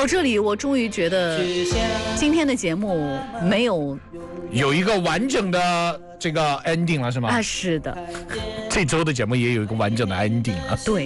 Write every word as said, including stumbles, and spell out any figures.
到这里，我终于觉得今天的节目没有有一个完整的这个 ending 了，是吗？ 啊，是的， 这周的节目也有一个完整的 ending 了。 对。